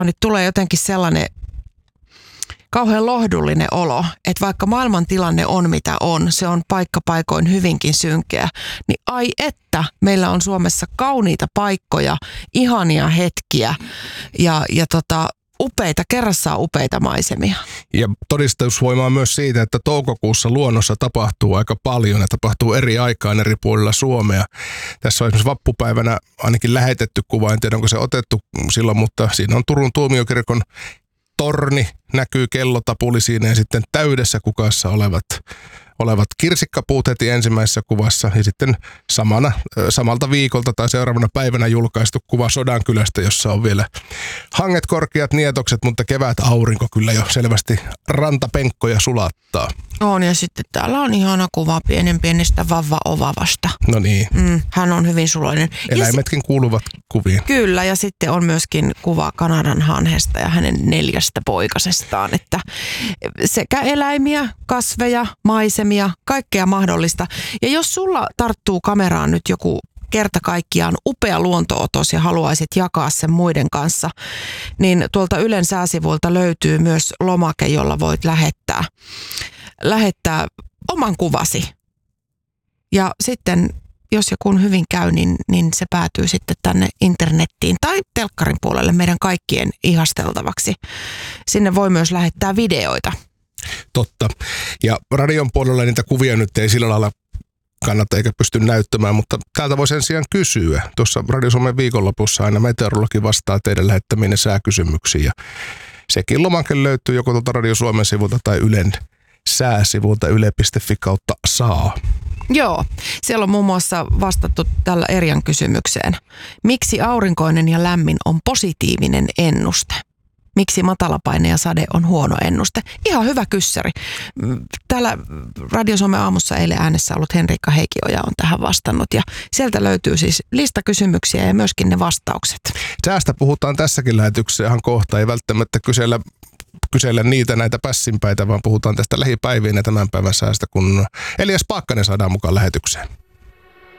Nyt tulee jotenkin sellainen kauhean lohdullinen olo, että vaikka maailman tilanne on mitä on, se on paikkapaikoin hyvinkin synkeä, niin ai että meillä on Suomessa kauniita paikkoja, ihania hetkiä ja upeita, kerrassaan upeita maisemia. Ja todistusvoimaa myös siitä, että toukokuussa luonnossa tapahtuu aika paljon ja tapahtuu eri aikaan eri puolilla Suomea. Tässä on esimerkiksi vappupäivänä ainakin lähetetty kuva, en tiedä onko se otettu silloin, mutta siinä on Turun tuomiokirkon torni, näkyy kellotapuli siinä ja sitten täydessä kukassa olevat kirsikkapuut heti ensimmäisessä kuvassa ja sitten samalta viikolta tai seuraavana päivänä julkaistu kuva Sodankylästä, jossa on vielä hanget, korkeat nietokset, mutta kevät aurinko kyllä jo selvästi rantapenkkoja sulattaa. On ja sitten täällä on ihana kuva pienestä vauva-ovavasta. No niin. Hän on hyvin suloinen. Eläimetkin kuuluvat kuviin. Kyllä ja sitten on myöskin kuva Kanadan hanhesta ja hänen 4 poikasestaan, että sekä eläimiä, kasveja, maisemia, kaikkea mahdollista. Ja jos sulla tarttuu kameraan nyt joku kerta kaikkiaan upea luontootos ja haluaisit jakaa sen muiden kanssa, niin tuolta Ylen sääsivuilta löytyy myös lomake, jolla voit lähettää oman kuvasi. Ja sitten, jos ja kun hyvin käy, niin se päätyy sitten tänne internettiin tai telkkarin puolelle meidän kaikkien ihasteltavaksi. Sinne voi myös lähettää videoita. Totta. Ja radion puolella niitä kuvia nyt ei sillä lailla kannata eikä pysty näyttämään, mutta täältä voi sen sijaan kysyä. Tuossa Radio Suomen viikonlopussa aina meteorologi vastaa teidän lähettämiin sääkysymyksiin. Ja sekin lomake löytyy joko tuolta Radio Suomen sivulta tai Ylen sääsivulta yle.fi/saa. Joo, siellä on muun muassa vastattu tällä Erjan kysymykseen. Miksi aurinkoinen ja lämmin on positiivinen ennuste? Miksi matalapaine ja sade on huono ennuste? Ihan hyvä kyssäri. Täällä Radio Suomen aamussa eilen äänessä ollut Henriikka Heikioja on tähän vastannut. Ja sieltä löytyy siis lista kysymyksiä ja myöskin ne vastaukset. Säästä puhutaan tässäkin lähetyksessä ihan kohta. Ei välttämättä kysellä näitä pässinpäitä, vaan puhutaan tästä lähipäiviin ja tämän päivän säästä, kun Elias Paakkanen saadaan mukaan lähetykseen.